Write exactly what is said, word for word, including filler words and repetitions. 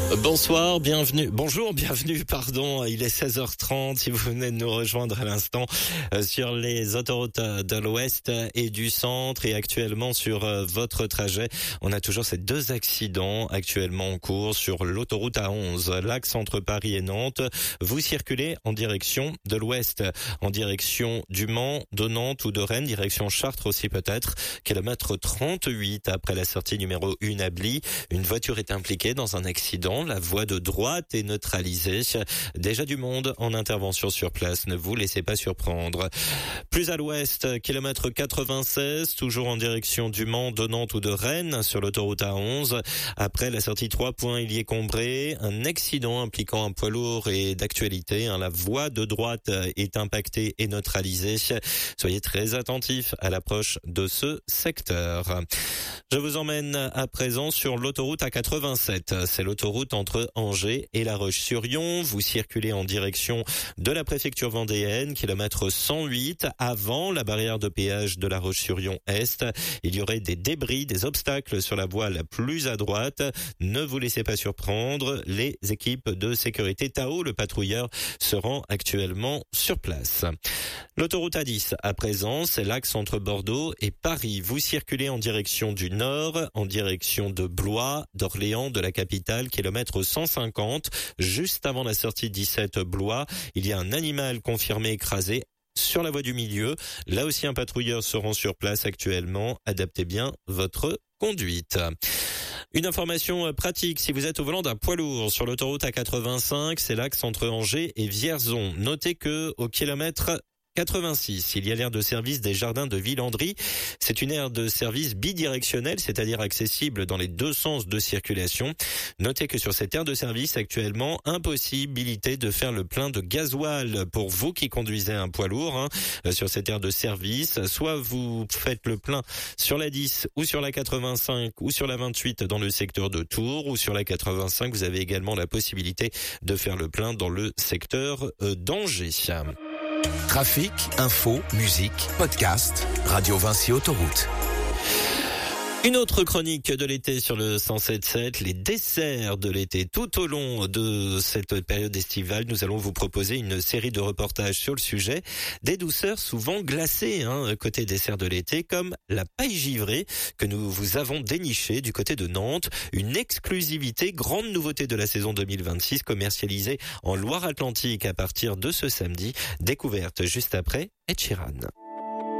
Bonsoir, bienvenue, bonjour, bienvenue, pardon, il est seize heures trente, si vous venez de nous rejoindre à l'instant euh, sur les autoroutes de l'Ouest et du Centre et actuellement sur euh, votre trajet. On a toujours ces deux accidents actuellement en cours sur l'autoroute A onze, l'axe entre Paris et Nantes. Vous circulez en direction de l'Ouest, en direction du Mans, de Nantes ou de Rennes, direction Chartres aussi peut-être, kilomètre trente-huit après la sortie numéro un à Bly. Une voiture est impliquée dans un accident. La voie de droite est neutralisée. Déjà du monde en intervention sur place. Ne vous laissez pas surprendre. Plus à l'ouest, kilomètre quatre-vingt-seize, toujours en direction du Mans, de Nantes ou de Rennes, sur l'autoroute A onze. Après la sortie trois points, il y est Combré. Un accident impliquant un poids lourd est d'actualité. La voie de droite est impactée et neutralisée. Soyez très attentifs à l'approche de ce secteur. Je vous emmène à présent sur l'autoroute A quatre-vingt-sept. C'est l'autoroute entre Angers et La Roche-sur-Yon. Vous circulez en direction de la préfecture vendéenne, kilomètre cent huit, avant la barrière de péage de La Roche-sur-Yon Est. Il y aurait des débris, des obstacles sur la voie la plus à droite. Ne vous laissez pas surprendre. Les équipes de sécurité Tao, le patrouilleur, se rend actuellement sur place. L'autoroute A dix, à présent, c'est l'axe entre Bordeaux et Paris. Vous circulez en direction du nord, en direction de Blois, d'Orléans, de la capitale, kilomètre cent cinquante, juste avant la sortie dix-sept Blois. Il y a un animal confirmé écrasé sur la voie du milieu. Là aussi, un patrouilleur se rend sur place actuellement. Adaptez bien votre conduite. Une information pratique, si vous êtes au volant d'un poids lourd sur l'autoroute A quatre-vingt-cinq, c'est l'axe entre Angers et Vierzon. Notez que au kilomètre quatre-vingt-six, il y a l'aire de service des jardins de Villandry. C'est une aire de service bidirectionnelle, c'est-à-dire accessible dans les deux sens de circulation. Notez que sur cette aire de service, actuellement, impossibilité de faire le plein de gasoil pour vous qui conduisez un poids lourd. Hein. Sur cette aire de service, soit vous faites le plein sur la dix ou sur la quatre-vingt-cinq ou sur la vingt-huit dans le secteur de Tours, ou sur la quatre-vingt-cinq, vous avez également la possibilité de faire le plein dans le secteur d'Angers. Trafic, info, musique, podcast, Radio Vinci Autoroute. Une autre chronique de l'été sur le cent sept sept, les desserts de l'été. Tout au long de cette période estivale, nous allons vous proposer une série de reportages sur le sujet. Des douceurs souvent glacées, hein, côté desserts de l'été, comme la paille givrée que nous vous avons dénichée du côté de Nantes. Une exclusivité, grande nouveauté de la saison deux mille vingt-six, commercialisée en Loire-Atlantique à partir de ce samedi. Découverte juste après Ed Sheeran.